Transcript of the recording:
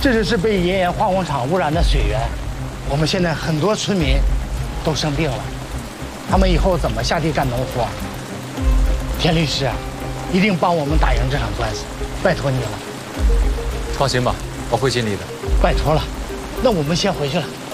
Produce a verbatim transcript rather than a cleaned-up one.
这就是被盐盐化工厂污染的水源，我们现在很多村民都生病了，他们以后怎么下地干农活？田律师，一定帮我们打赢这场官司，拜托你了。 放心吧，我会尽力的。 拜托了，那我们先回去了。